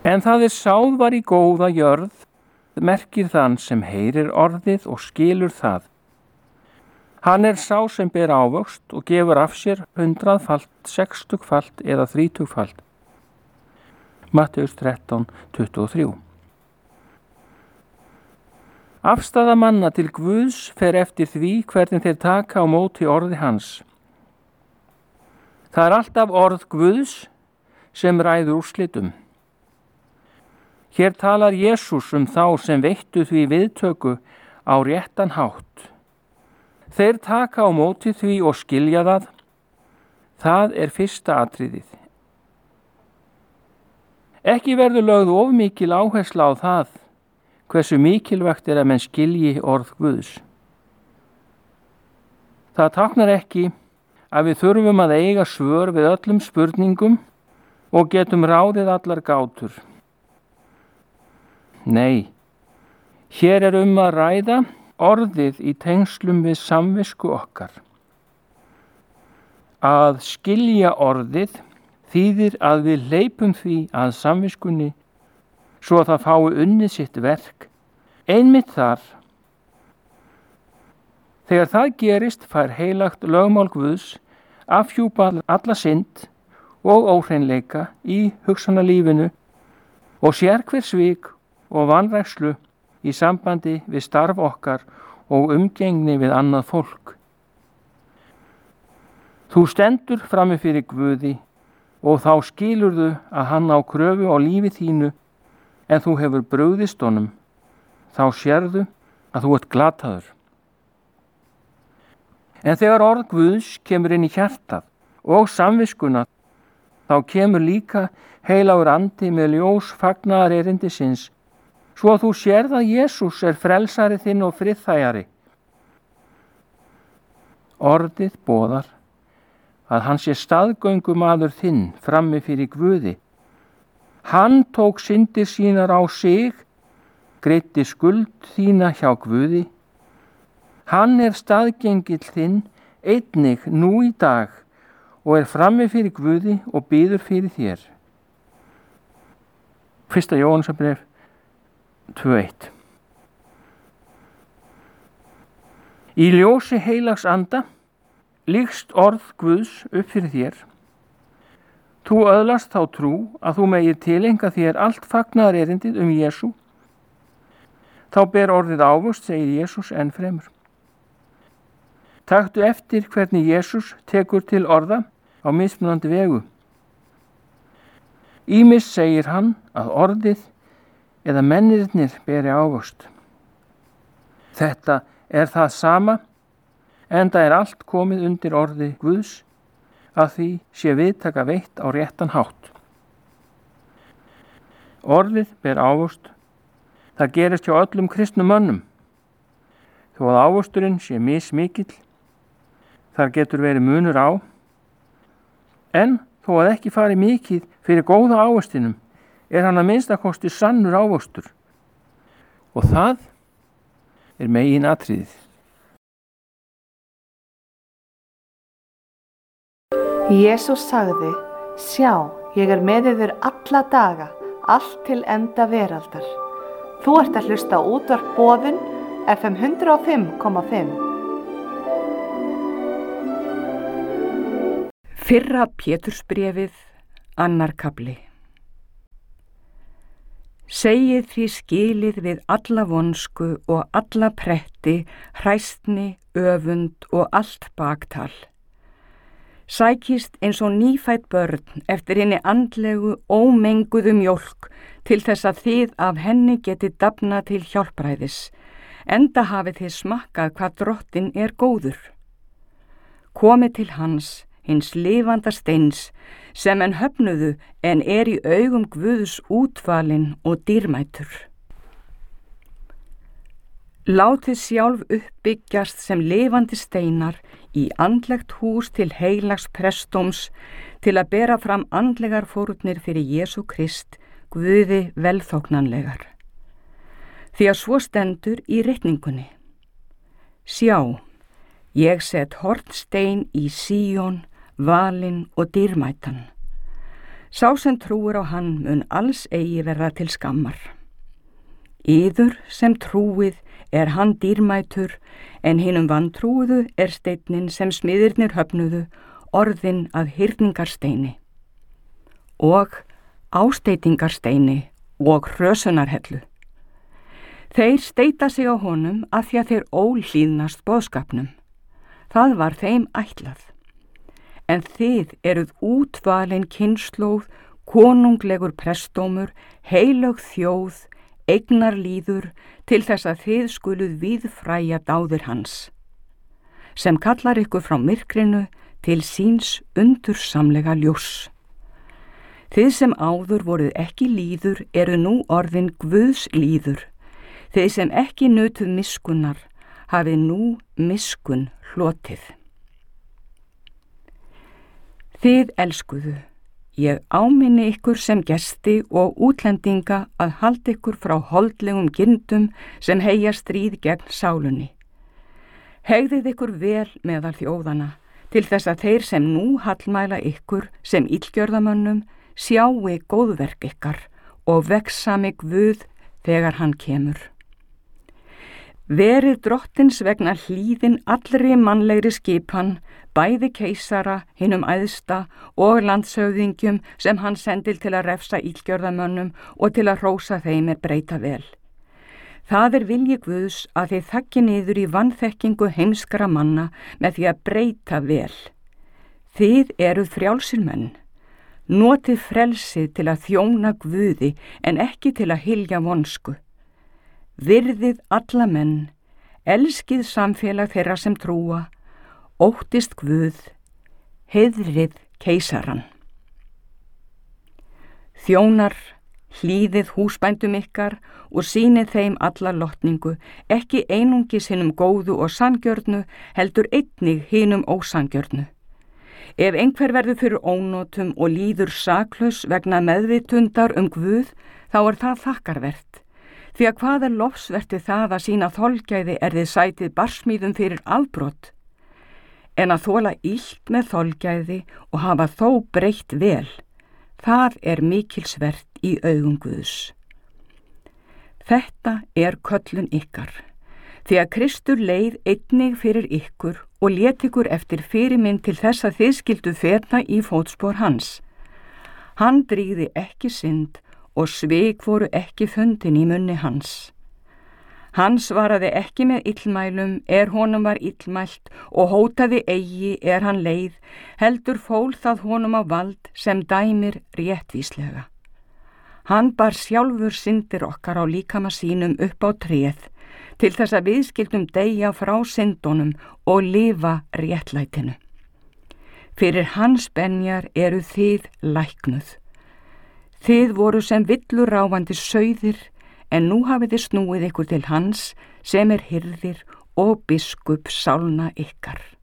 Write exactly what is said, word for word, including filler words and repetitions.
En það er sáð var í góða jörð, merkir þann sem heyrir orðið og skilur það. Hann er sá sem ber ávöxt og gefur af sér hundraðfalt, sextugfalt eða þrítugfalt. Mattheus þrettán, tuttugu og þrjú. Afstaða manna til Guðs fer eftir því hvernig þeir taka á móti orði hans. Það er alltaf orð Guðs sem ræður úrslitum. Hér talar Jesús um þá sem veittu því viðtöku á réttan hátt. Þeir taka á móti því og skilja það. Það er fyrsta atriðið. Ekki verður lögð of mikil áhersla á það hversu mikilvægt er að menn skilji orð Guðs. Það táknar ekki að við þurfum að eiga svör við öllum spurningum og getum ráðið allar gátur. Nei, hér er um að ræða orðið í tengslum við samvisku okkar. Að skilja orðið þýðir að við hleypum því að samviskunni svo að það fái unnið sitt verk, einmitt þar. Þegar það gerist fær heilagt lögmál Guðs afhjúpa alla synd og óhreinleika í hugsanalífinu og sér hver svik og vanrækslu í sambandi við starf okkar og umgengni við annað fólk. Þú stendur frammi fyrir Guði og þá skilurðu að hann á kröfu á lífi þínu en þú hefur brugðist honum. Þá sérðu að þú ert glataður. En þegar orð Guðs kemur inn í hjartað og samviskuna, þá kemur líka heilagur andi með ljós fagnaðar erindisins, svo að þú sérð að Jesús er frelsari þinn og friðþægari. Orðið boðar að hann sé staðgöngumaður þinn frammi fyrir Guði. Hann tók syndir sínar á sig, greiddi skuld þína hjá Guði. Hann er staðgengill þinn einnig nú í dag og er frammi fyrir Guði og biður fyrir þér. Fyrsta Jóhannesarbréf tvö eitt. Í ljósi heilags anda líkst orð Guðs upp fyrir þér. Þú öðlast þá trú að þú megir tileinka þér allt fagnaðarerindið um Jesú. Þá ber orðið ávöxt, segir Jesús enn fremur. Taktu eftir hvernig Jesús tekur til orða á mismunandi vegu. Ýmis segir hann að orðið eða mennirnir beri ávöxt. Þetta er það sama, enda er allt komið undir orði Guðs, að því sé viðtaka veitt á réttan hátt. Orðið ber ávöxt. Það gerist hjá öllum kristnum mönnum. Þó að ávöxturinn sé mismikill, þar getur verið munur á, en þó að ekki fari mikið fyrir góða ávöxtinum, er hann að minnstakosti sannur ávöxtur. Og það er megin atriðið. Jesús sagði, sjá, ég er með yður alla daga, allt til enda veraldar. Þú ert að hlusta á útvarp Boðun, F M hundrað og fimm komma fimm. Fyrra Pétursbréfið, annar kafli. Segið því skilið við alla vonsku og alla pretti, hræstni, öfund og allt baktal. Sækist eins og nýfædd börn eftir henni andlegu ómenguðu mjólk til þess að þið af henni geti dafna til hjálpræðis, enda hafið þið smakkað hvað Drottinn er góður. Komið til hans, hins lifanda steins, sem en höfnuðu en er í augum Guðs útvalinn og dýrmætur. Látið sjálf uppbyggjast sem lifandi steinar í andlegt hús til heilags prestóms til að bera fram andlegar fórnir fyrir Jesú Krist, Guði velþóknanlegar. Því að svo stendur í ritningunni. Sjá, ég set hornstein í Síón, valinn og dýrmætan. Sá sem trúir á hann mun alls eigi verða til skammar. Yður sem trúið er hann dýrmætur, en hinum vantrúuðu er steinninn sem smiðirnir höfnuðu, orðin að hyrningarsteini og ásteitingarsteini og hrösunarhellu. Þeir steita sig á honum af því að þeir ólíðnast boðskapnum. Það var þeim ætlað. En þið eruð útvalin kynslóð, konunglegur prestómur, heilög þjóð, eignarlýður, til þess að þið skuluð víðfræja dáðir hans, sem kallar ykkur frá myrkrinu til síns undursamlega ljós. Þið sem áður voruð ekki lýður eru nú orðin Guðs lýður. Þið sem ekki nutuð miskunnar hafið nú miskun hlotið. Þið elskuðu, ég áminni ykkur sem gesti og útlendinga að halda ykkur frá holdlegum gindum sem heyja stríð gegn sálunni. Hegðið ykkur vel meðal þjóðana, til þess að þeir sem nú hallmæla ykkur sem illgjörðamönnum sjáu góðverk ykkar og vegsami Guð þegar hann kemur. Verið drottins vegna hlýðin allri mannlegri skipan, bæði keisara, hinum æðsta og landshöfðingjum sem hann sendil til að refsa illgjörðamönnum og til að hrósa þeim er breyta vel. Það er vilji Guðs að þið þakki niður í vanþekkingu heimskra manna með því að breyta vel. Þið eruð frjálsir menn. Notið frelsið til að þjóna Guði en ekki til að hylja vonsku. Virðið alla menn, elskið samfélag þeirra sem trúa, óttist Guð, heiðrið keisaran. Þjónar, hlýðið húsbændum ykkar og sýnið þeim alla lotningu, ekki einungis hinum góðu og sanngjörnu, heldur einnig hinum ósanngjörnu. Ef einhver verður fyrir ónotum og líður saklaus vegna meðvitundar um Guð, þá er það þakkarvert. Því að hvað er lofsvertið það að sína þolgæði er þið sætið barsmíðum fyrir afbrot, en að þola illt með þolgæði og hafa þó breytt vel, það er mikilsvert í augum Guðs. Þetta er köllun ykkar, því að Kristur leið einnig fyrir ykkur og lét ykkur eftir fyrirmynd til þess að þið skildu feta í fótspor hans. Hann drýgði ekki synd og svik voru ekki fundin í munni hans. Hann svaraði ekki með illmælum er honum var illmælt og hótaði eigi er hann leið, heldur fól það honum á vald sem dæmir réttvíslega. Hann bar sjálfur syndir okkar á líkama sínum upp á tréð, til þess að við skildum deyja frá syndunum og lifa réttlætinu. Fyrir hans benjar eru þið læknuð. Þið voru sem villur ráfandi sauðir, en nú hafið þið snúið ykkur til hans sem er hirðir og biskup sálna ykkar.